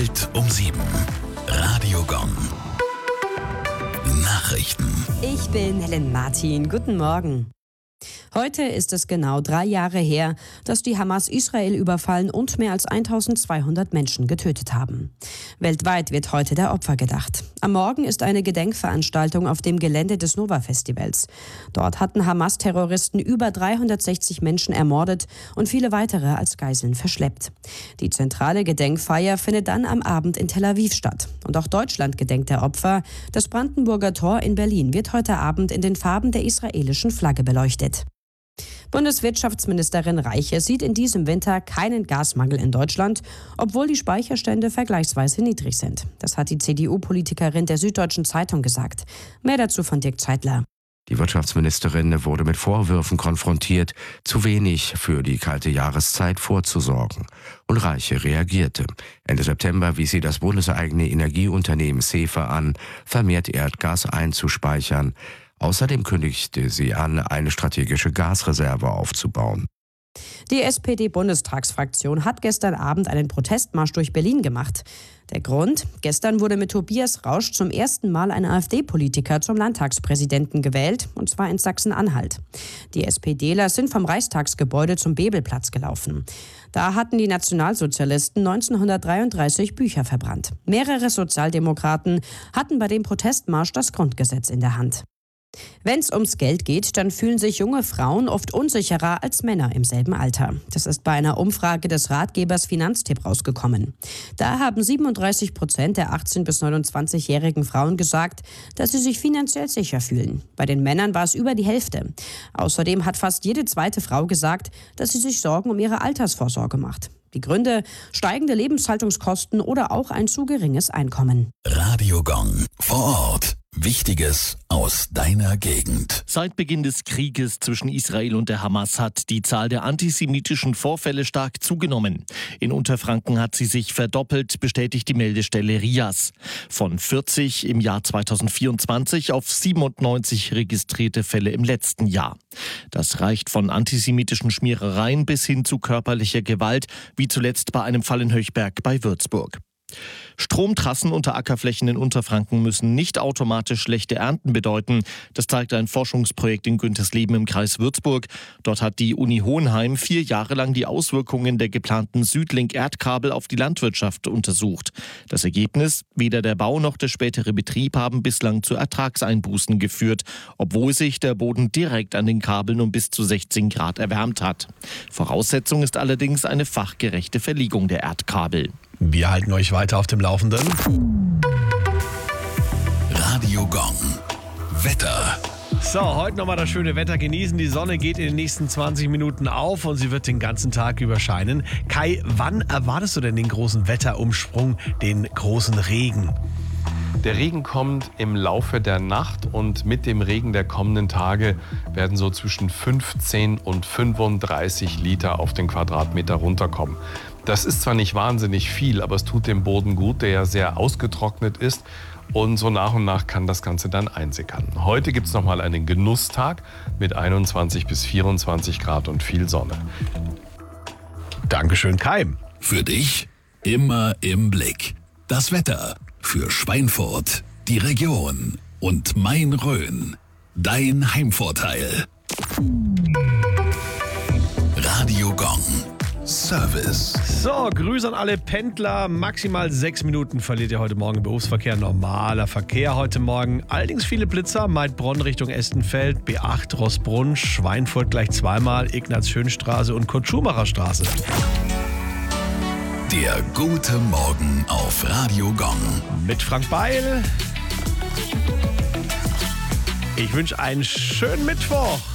Welt um 7. Radio Gong. Nachrichten. Ich bin Helen Martin. Guten Morgen. Heute ist es genau 3 Jahre her, dass die Hamas Israel überfallen und mehr als 1200 Menschen getötet haben. Weltweit wird heute der Opfer gedacht. Am Morgen ist eine Gedenkveranstaltung auf dem Gelände des Nova-Festivals. Dort hatten Hamas-Terroristen über 360 Menschen ermordet und viele weitere als Geiseln verschleppt. Die zentrale Gedenkfeier findet dann am Abend in Tel Aviv statt. Und auch Deutschland gedenkt der Opfer. Das Brandenburger Tor in Berlin wird heute Abend in den Farben der israelischen Flagge beleuchtet. Bundeswirtschaftsministerin Reiche sieht in diesem Winter keinen Gasmangel in Deutschland, obwohl die Speicherstände vergleichsweise niedrig sind. Das hat die CDU-Politikerin der Süddeutschen Zeitung gesagt. Mehr dazu von Dirk Zeitler. Die Wirtschaftsministerin wurde mit Vorwürfen konfrontiert, zu wenig für die kalte Jahreszeit vorzusorgen. Und Reiche reagierte. Ende September wies sie das bundeseigene Energieunternehmen SEFE an, vermehrt Erdgas einzuspeichern. Außerdem kündigte sie an, eine strategische Gasreserve aufzubauen. Die SPD-Bundestagsfraktion hat gestern Abend einen Protestmarsch durch Berlin gemacht. Der Grund? Gestern wurde mit Tobias Rausch zum ersten Mal ein AfD-Politiker zum Landtagspräsidenten gewählt, und zwar in Sachsen-Anhalt. Die SPDler sind vom Reichstagsgebäude zum Bebelplatz gelaufen. Da hatten die Nationalsozialisten 1933 Bücher verbrannt. Mehrere Sozialdemokraten hatten bei dem Protestmarsch das Grundgesetz in der Hand. Wenn es ums Geld geht, dann fühlen sich junge Frauen oft unsicherer als Männer im selben Alter. Das ist bei einer Umfrage des Ratgebers Finanztipp rausgekommen. Da haben 37% der 18- bis 29-jährigen Frauen gesagt, dass sie sich finanziell sicher fühlen. Bei den Männern war es über die Hälfte. Außerdem hat fast jede zweite Frau gesagt, dass sie sich Sorgen um ihre Altersvorsorge macht. Die Gründe: steigende Lebenshaltungskosten oder auch ein zu geringes Einkommen. Radio Gong. Vor Ort. Wichtiges aus deiner Gegend. Seit Beginn des Krieges zwischen Israel und der Hamas hat die Zahl der antisemitischen Vorfälle stark zugenommen. In Unterfranken hat sie sich verdoppelt, bestätigt die Meldestelle RIAS. Von 40 im Jahr 2024 auf 97 registrierte Fälle im letzten Jahr. Das reicht von antisemitischen Schmierereien bis hin zu körperlicher Gewalt, wie zuletzt bei einem Fall in Höchberg bei Würzburg. Stromtrassen unter Ackerflächen in Unterfranken müssen nicht automatisch schlechte Ernten bedeuten. Das zeigt ein Forschungsprojekt in Güntersleben im Kreis Würzburg. Dort hat die Uni Hohenheim 4 Jahre lang die Auswirkungen der geplanten Südlink-Erdkabel auf die Landwirtschaft untersucht. Das Ergebnis: weder der Bau noch der spätere Betrieb haben bislang zu Ertragseinbußen geführt, obwohl sich der Boden direkt an den Kabeln um bis zu 16 Grad erwärmt hat. Voraussetzung ist allerdings eine fachgerechte Verlegung der Erdkabel. Wir halten euch weiter auf dem Laufenden. Radio Gong. Wetter. So, heute nochmal das schöne Wetter genießen. Die Sonne geht in den nächsten 20 Minuten auf und sie wird den ganzen Tag über scheinen. Kai, wann erwartest du denn den großen Wetterumsprung, den großen Regen? Der Regen kommt im Laufe der Nacht und mit dem Regen der kommenden Tage werden so zwischen 15 und 35 Liter auf den Quadratmeter runterkommen. Das ist zwar nicht wahnsinnig viel, aber es tut dem Boden gut, der ja sehr ausgetrocknet ist. Und so nach und nach kann das Ganze dann einsickern. Heute gibt es nochmal einen Genusstag mit 21 bis 24 Grad und viel Sonne. Dankeschön, Kai. Für dich immer im Blick. Das Wetter für Schweinfurt, die Region und Main-Rhön. Dein Heimvorteil. Radio Gong. Service. So, Grüße an alle Pendler. Maximal 6 Minuten verliert ihr heute Morgen Berufsverkehr. Normaler Verkehr heute Morgen. Allerdings viele Blitzer. Maidbronn Richtung Estenfeld, B8 Rossbrunn, Schweinfurt gleich zweimal, Ignaz-Schön-Straße und Kurt-Schumacher-Straße. Der gute Morgen auf Radio Gong. Mit Frank Beil. Ich wünsche einen schönen Mittwoch.